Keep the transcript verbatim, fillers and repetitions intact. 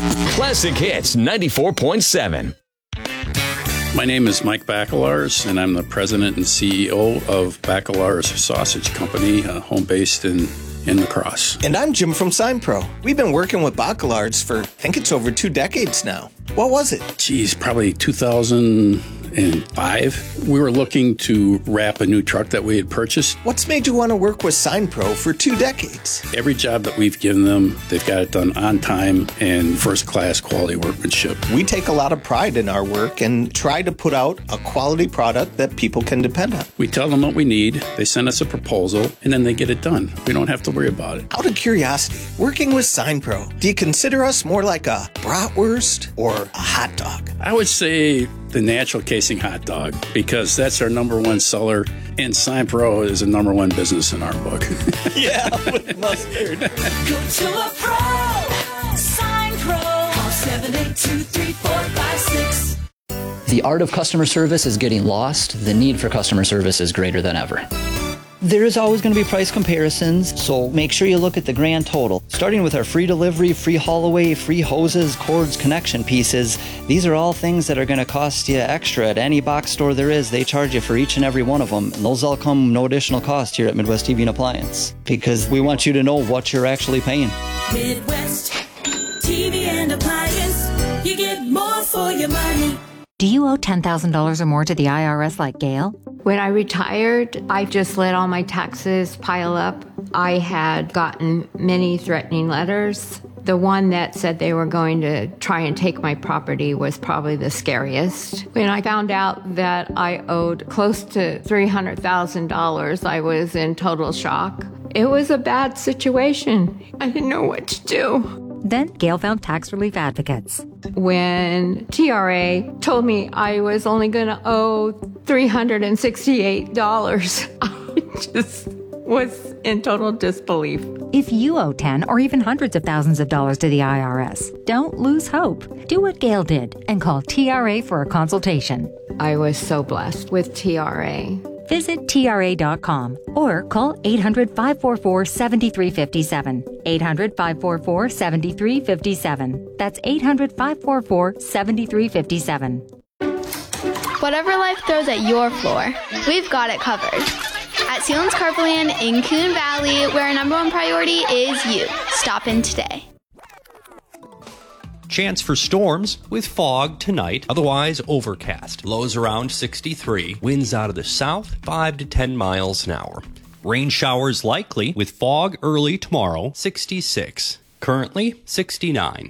Classic Hits ninety-four point seven. My name is Mike Bacelars, and I'm the president and C E O of Bacelars Sausage Company, uh, home based in, in La Crosse. And I'm Jim from SignPro. We've been working with Bacelars for, I think it's over two decades now. What was it? Geez, probably two thousand five. We were looking to wrap a new truck that we had purchased. What's made you want to work with SignPro for two decades? Every job that we've given them, they've got it done on time and first-class quality workmanship. We take a lot of pride in our work and try to put out a quality product that people can depend on. We tell them what we need, they send us a proposal, and then they get it done. We don't have to worry about it. Out of curiosity, working with SignPro, do you consider us more like a bratwurst or a hot dog? I would say the natural casing hot dog, because that's our number one seller, and SignPro is a number one business in our book. Yeah, with mustard. Go to a pro, SignPro, call seven eight two, three four five six. The art of customer service is getting lost. The need for customer service is greater than ever. There is always going to be price comparisons, so make sure you look at the grand total. Starting with our free delivery, free haul away, free hoses, cords, connection pieces. These are all things that are going to cost you extra at any box store there is. They charge you for each and every one of them, and those all come no additional cost here at Midwest T V and Appliance, because we want you to know what you're actually paying. Midwest T V and Appliance, you get more for your money. Do you owe ten thousand dollars or more to the I R S like Gail? When I retired, I just let all my taxes pile up. I had gotten many threatening letters. The one that said they were going to try and take my property was probably the scariest. When I found out that I owed close to three hundred thousand dollars, I was in total shock. It was a bad situation. I didn't know what to do. Then Gail found tax relief advocates. When T R A told me I was only going to owe three hundred sixty-eight dollars, I just was in total disbelief. If you owe ten or even hundreds of thousands of dollars to the I R S, don't lose hope. Do what Gail did and call T R A for a consultation. I was so blessed with T R A. Visit T R A dot com or call eight hundred, five four four, seven three five seven. eight hundred, five four four, seven three five seven. That's eight hundred, five four four, seven three five seven. Whatever life throws at your floor, we've got it covered. At Sealands Carpoland in Coon Valley, where our number one priority is you. Stop in today. Chance for storms with fog tonight, otherwise overcast. Lows around sixty-three. Winds out of the south, five to ten miles an hour. Rain showers likely with fog early tomorrow, sixty-six. Currently, sixty-nine.